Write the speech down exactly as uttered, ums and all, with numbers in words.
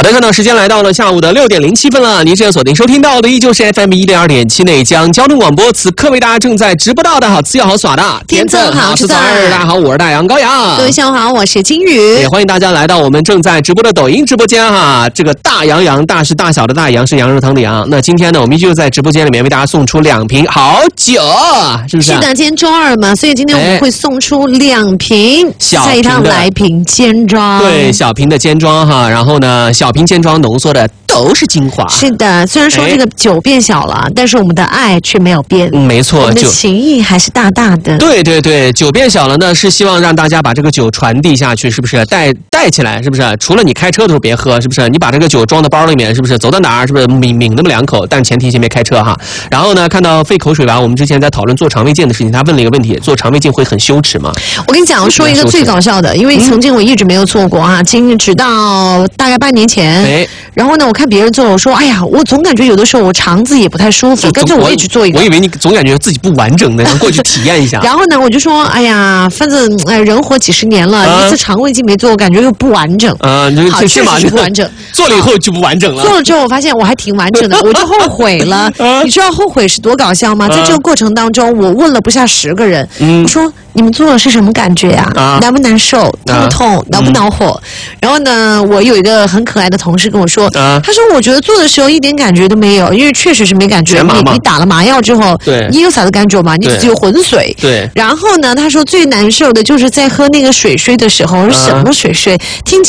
来看到时间来到了下午的六点零七分了，您现在锁定收听到的依旧是 F M 一零二点七内江交通广播，此刻为大家正在直播到的好资料好耍的天正好是早二，大家好，我是大杨高阳， 各位下午好，我是金宇， 也欢迎大家来到我们正在直播的抖音直播间哈。这个大洋洋，大是大小的大，洋是羊肉汤的羊。那今天呢，我们依旧在直播间里面为大家送出两瓶好酒，是不是？ 是的，今天周二嘛，所以今天我们会送出两瓶小一趟来瓶尖装， 对，小瓶的尖装哈。然后呢，小瓶尖装浓缩的都是精华。 是的，虽然说这个酒变小了，但是我们的爱却没有变。 嗯，没错， 我们的情谊还是大大的。 对对对，酒变小了呢，是希望让大家把这个酒传递下去，是不是？带带起来，是不是？除了你开车的时候别喝，是不是？你把这个酒装到包里面，是不是？走到哪儿，是不是抿抿那么两口？但前提先别开车哈。然后呢，看到费口水吧，我们之前在讨论做肠胃镜的事情，他问了一个问题：做肠胃镜会很羞耻吗？ 我跟你讲，我说一个最搞笑的，因为曾经我一直没有做过啊，今直到大概半年前。 哎， 然后呢，我看别人做，我说，哎呀，我总感觉有的时候我肠子也不太舒服，跟着我也去做一个。 我以为你总感觉自己不完整的，想过去体验一下。 然后呢，我就说，哎呀，反正哎，人活几十年了，啊、一次肠胃镜没做，我感觉又不完整。 啊，就好，确实是不完整。 做了以后就不完整了。 做了之后，我发现我还挺完整的，我就后悔了。啊、你知道后悔是多搞笑吗？啊、在这个过程当中，我问了不下十个人，嗯、我说你们做了是什么感觉呀、啊？啊、难不难受？痛不痛？恼不恼火？嗯、然后呢，我有一个很可爱的同事跟我说，啊、他说我觉得做的时候一点感觉都没有，因为确实是没感觉。你你打了麻药之后， 对， 你有啥子感觉吗？你只有浑水。 对。 然后呢，他说最难受的就是在喝那个水水的时候，是什么水水？听